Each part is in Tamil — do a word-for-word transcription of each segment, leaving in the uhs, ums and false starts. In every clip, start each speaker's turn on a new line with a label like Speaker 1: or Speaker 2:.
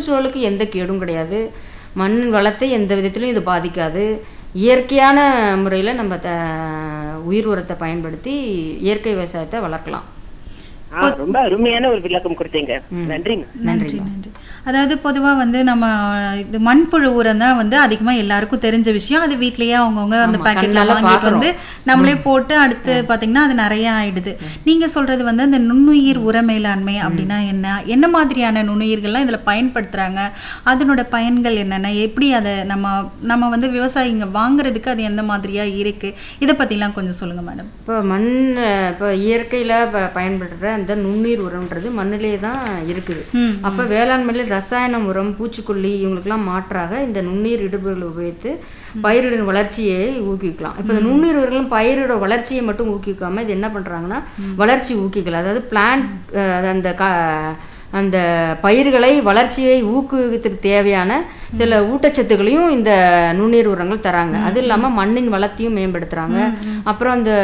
Speaker 1: சுற்றுச்சூழலுக்கு எந்த கேடும் கிடையாது. மண் வளத்தை எந்த விதத்திலும் இது பாதிக்காது. இயற்கையான முறையில் நம்ம த உயிர் உரத்தை பயன்படுத்தி இயற்கை விவசாயத்தை வளர்க்கலாம்.
Speaker 2: ரொம்ப அருமையான ஒரு விளக்கம் கொடுத்தீங்க. நன்றிங்க.
Speaker 3: நன்றி நன்றி. அதாவது பொதுவாக வந்து நம்ம இது மண்புழு உரம் தான் வந்து அதிகமாக எல்லாருக்கும் தெரிஞ்ச விஷயம். அது வீட்லயே அவங்கவுங்க அந்த பேக்கெட்ல வாங்கிட்டு வந்து நம்மளே போட்டு அடுத்து பார்த்தீங்கன்னா அது நிறைய ஆயிடுது. நீங்க சொல்றது வந்து அந்த நுண்ணுயிர் உர மேலாண்மை அப்படின்னா என்ன, என்ன மாதிரியான நுண்ணுயிர்கள்லாம் இதில் பயன்படுத்துறாங்க, அதனோட பயன்கள் என்னென்ன, எப்படி அதை நம்ம நம்ம வந்து விவசாயிங்க வாங்குறதுக்கு அது எந்த மாதிரியா இருக்கு, இதை பற்றிலாம் கொஞ்சம் சொல்லுங்க மேடம்.
Speaker 1: இப்போ மண் இப்போ இயற்கையில் பயன்படுத்துகிற அந்த நுண்ணுயிர் உரம்ன்றது மண்ணிலே தான் இருக்குது. அப்போ வேளாண்மையில் ரசாயன உரம், பூச்சிக்கொல்லி இவங்களுக்கெல்லாம் மாற்றாக இந்த நுண்ணீர் இடுபொருள் உபயோகித்து பயிரின் வளர்ச்சியை ஊக்குவிக்கலாம். இப்போ இந்த நுண்ணீர் உரங்களும் பயிரோட வளர்ச்சியை மட்டும் ஊக்குவிக்காமல் இது என்ன பண்ணுறாங்கன்னா வளர்ச்சி ஊக்கிகள், அதாவது பிளான்ட் அந்த கா அந்த பயிர்களை வளர்ச்சியை ஊக்குவிக்கிறதுக்கு தேவையான சில ஊட்டச்சத்துக்களையும் இந்த நுண்ணீர் உரங்கள் தராங்க. அது இல்லாமல் மண்ணின் வளத்தையும் மேம்படுத்துகிறாங்க. அப்புறம் அந்த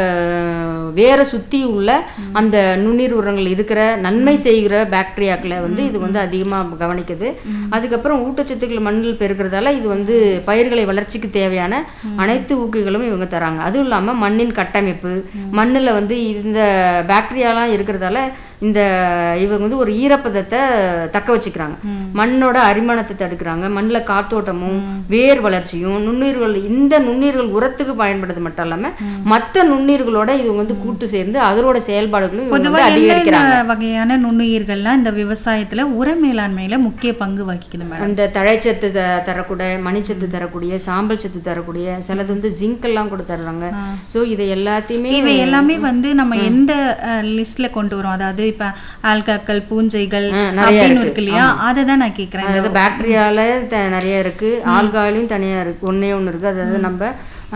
Speaker 1: வேரை சுற்றி உள்ள அந்த நுண்ணீர் உரங்கள் இருக்கிற நன்மை செய்கிற பாக்டீரியாக்களை வந்து இது வந்து அதிகமாக கவனிக்குது. அதுக்கப்புறம் ஊட்டச்சத்துக்கள் மண்ணில் பெருக்கிறதால இது வந்து பயிர்களை வளர்ச்சிக்கு தேவையான அனைத்து ஊக்கிகளும் இவங்க தராங்க. அதுவும் இல்லாமல் மண்ணின் கட்டமைப்பு, மண்ணில் வந்து இந்த பாக்டீரியாலாம் இருக்கிறதால இந்த இவங்க வந்து ஒரு ஈரப்பதத்தை தக்க வச்சுக்கிறாங்க, மண்ணோட அரிமானத்தை தடுக்கிறாங்க, மண்ணில் காத்தோட்டமும் வேர் வளர்ச்சியும் நுண்ணீர்கள் இந்த நுண்ணீர்கள் உரத்துக்கு பயன்படுறது மட்டும் இல்லாம மற்ற நுண்ணீர்களோட இது வந்து கூட்டு சேர்ந்து அதோட செயல்பாடுகளும் அதிகரிக்கிறாங்க.
Speaker 3: வகையான நுண்ணுயிர்கள்லாம் இந்த விவசாயத்துல உர மேலாண்மையில முக்கிய பங்கு வகிக்குது.
Speaker 1: அந்த தழைச்சத்து தரக்கூடிய, மணிச்சத்து தரக்கூடிய, சாம்பல் சத்து தரக்கூடிய, சிலது வந்து ஜிங்க் எல்லாம் கூட தர்றாங்க. ஸோ இதை எல்லாத்தையுமே
Speaker 3: இவை எல்லாமே வந்து நம்ம எந்த லிஸ்ட்ல கொண்டு வரோம், அதாவது இப்ப ஆல்காக்கள், பூஞ்சைகள் அப்படின்னு இருக்கு இல்லையா, அதை தான் நான் கேட்கிறேன்.
Speaker 1: அதாவது பாக்டீரியால நிறைய இருக்கு, ஆல்காலையும் தனியா இருக்கு, ஒன்னே ஒன்று இருக்கு. அதாவது நம்ம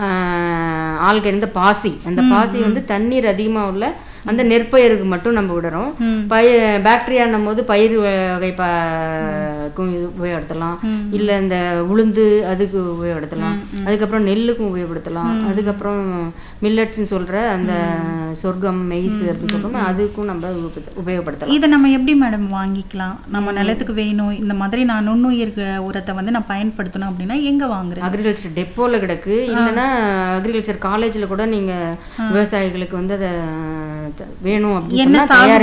Speaker 1: ஆல்கா இந்த பாசி, அந்த பாசி வந்து தண்ணீர் அதிகமா உள்ள அந்த நெற்பயிருக்கு மட்டும் நம்ம விடுறோம். பய பாக்டீரியான்னும் போது பயிர் வகை உபயோகப்படுத்தலாம், இல்லை இந்த உளுந்து அதுக்கு உபயோகப்படுத்தலாம், அதுக்கப்புறம் நெல்லுக்கும் உபயோகப்படுத்தலாம், அதுக்கப்புறம் மில்லட்ஸ்ன்னு சொல்ற அந்த சொர்க்கம், மெய்ஸ் அப்படின்னு சொல்றோம், அதுக்கும் நம்ம உபயோகப்படுத்தலாம்.
Speaker 3: இதை நம்ம எப்படி மேடம் வாங்கிக்கலாம்? நம்ம நிலத்துக்கு வேணும் இந்த மாதிரி நான் நுண்ணுயிர் உரத்தை வந்து நான் பயன்படுத்தணும் அப்படின்னா எங்க வாங்குறேன்?
Speaker 1: அக்ரிகல்ச்சர் டெப்போல கிடக்கு, இல்லைன்னா அக்ரிகல்ச்சர் காலேஜ்ல கூட நீங்க விவசாயிகளுக்கு வந்து அதை வேணும் அப்படின்னு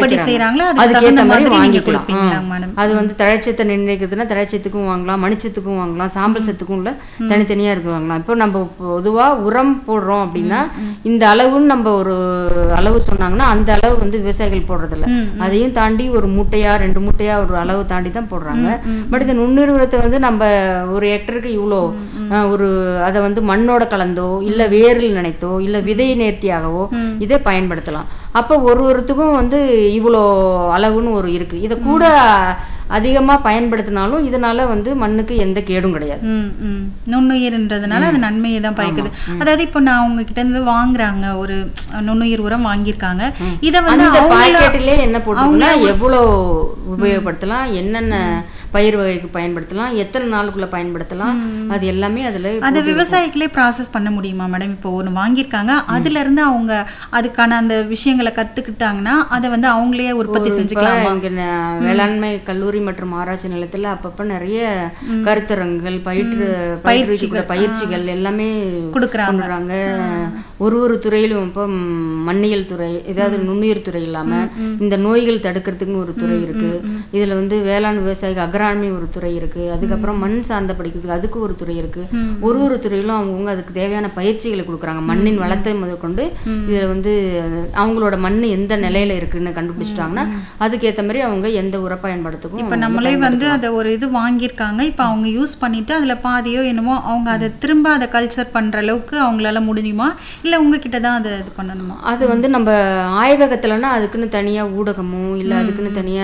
Speaker 1: அதுக்கேற்ற மாதிரி வாங்கிக்கலாம். அது வந்து தழைச்சத்தை நிர்ணயிக்கிறதுனா தழைச்சத்துக்கும் வாங்கலாம், மணிச்சத்துக்கும் வாங்கலாம், சாம்பல் சத்துக்கும் உள்ள தனித்தனியா இருக்கு வாங்கலாம். இப்போ நம்ம பொதுவா உரம் போடுறோம் அப்படின்னா இந்த அளவுன்னு நம்ம ஒரு அளவு சொன்னாங்கன்னா அந்த அளவு வந்து விவசாயிகள் போடுறது இல்லை. அதையும் தாண்டி ஒரு மூட்டையா ரெண்டு மூட்டையா ஒரு அளவு தாண்டி தான் போடுறாங்க. பட் இந்த நுண்ணுயிர் உரத்தை வந்து நம்ம ஒரு ஹெக்டருக்கு இவ்வளோ ஒரு அதை வந்து மண்ணோட கலந்தோ இல்ல வேரில் நினைத்தோ இல்ல விதை நேர்த்தியாகவோ இதை பயன்படுத்தலாம். அப்போ ஒரு ஒருத்துக்கும் வந்து இவ்வளோ அளவுன்னு ஒரு இருக்கு. இதை கூட அதிகமா பயன்படுத்தினாலும் இதனால வந்து மண்ணுக்கு எந்த கேடும் கிடையாது.
Speaker 3: நுண்ணுயிர்ன்றதுனால அது நன்மையை தான் பயக்குது. அதாவது இப்போ நான் உங்ககிட்ட இருந்து வாங்குறாங்க, ஒரு நுண்ணுயிர் உரம் வாங்கியிருக்காங்க, இதை வந்து
Speaker 1: பாக்கெட்டிலே என்ன போட்டுருக்குன்னா எவ்வளோ உபயோகப்படுத்தலாம், என்னென்ன பயிர் வகைக்கு பயன்படுத்தலாம், எத்தனை நாளுக்குள்ள பயன்படுத்தலாம், அது எல்லாமே அதுல
Speaker 3: அதை விவசாயிகளே ப்ராசஸ் பண்ண முடியுமா மேடம்? இப்போ ஒன்று வாங்கியிருக்காங்க, அதுல இருந்து அவங்க அதுக்கான அந்த விஷயங்களை கத்துக்கிட்டாங்கன்னா அதை வந்து அவங்களே உற்பத்தி செஞ்சுக்கலாம்.
Speaker 1: இங்க வேளாண்மை கல்லூரி மற்றும் ஆராய்ச்சி நிலையத்துல அப்பப்ப நிறைய கருத்தரங்குகள், பயிற்று பயிற்சிகள் பயிற்சிகள் எல்லாமே கொடுக்குறாங்க. ஒரு ஒரு துறையிலும் இப்போ மண்ணியல் துறை, ஏதாவது நுண்ணுயிர் துறை இல்லாம இந்த நோய்கள் தடுக்கிறதுக்குன்னு ஒரு துறை இருக்கு. இதுல வந்து வேளாண் விவசாயிகள் அக்ராமி ஒரு துறை இருக்கு, அதுக்கப்புறம் மண் சார்ந்த படிக்கிறதுக்கு அதுக்கு ஒரு துறை இருக்கு. ஒரு ஒரு துறையிலும் அவங்கவுங்க அதுக்கு தேவையான பயிற்சிகளை கொடுக்குறாங்க. மண்ணின் வளத்தை முதற்கொண்டு இதுல வந்து அவங்களோட மண் எந்த நிலையில இருக்குன்னு கண்டுபிடிச்சிட்டாங்கன்னா அதுக்கேற்ற மாதிரி அவங்க எந்த உர பயன்படுத்துக்கும்.
Speaker 3: இப்ப நம்மளே வந்து அதை ஒரு இது வாங்கியிருக்காங்க, இப்ப அவங்க யூஸ் பண்ணிட்டு அதுல பாதியோ என்னமோ அவங்க அதை திரும்ப அதை கல்ச்சர் பண்ற அளவுக்கு அவங்களால முடியுமா, இல்ல உங்ககிட்ட தான் அதை இது பண்ணணுமா?
Speaker 1: அது வந்து நம்ம ஆய்வகத்துலன்னா அதுக்குன்னு தனியா ஊடகமோ இல்ல அதுக்குன்னு தனியா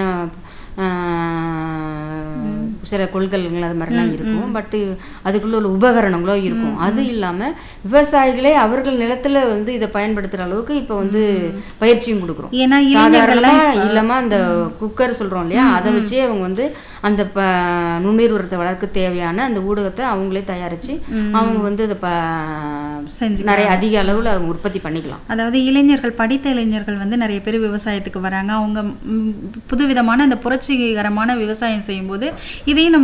Speaker 1: சில கொள்கைகள் அது மாதிரிலாம் இருக்கும். பட் அதுக்குள்ள உள்ள உபகரணங்களோ இருக்கும். அது இல்லாம விவசாயிகளே அவர்கள் நிலத்துல வந்து இதை பயன்படுத்துற அளவுக்கு இப்ப வந்து பயிற்சியும் கொடுக்குறோம். சாதாரணமா இல்லாம அந்த குக்கர் சொல்றோம் இல்லையா, அதை வச்சே அவங்க வந்து அந்த நுண்ணீர் உரத்தை வளர்க்க தேவையான அந்த ஊடகத்தை அவங்களே தயாரிச்சு அவங்க வந்து அதை செஞ்சு நிறைய அதிக அளவுல அவங்க உற்பத்தி பண்ணிக்கலாம்.
Speaker 3: அதாவது இளைஞர்கள், படித்த இளைஞர்கள் வந்து நிறைய பேர் விவசாயத்துக்கு வராங்க. அவங்க புதுவிதமான அந்த புரட்சிகரமான விவசாயம் செய்யும் போது இதையும் நம்ம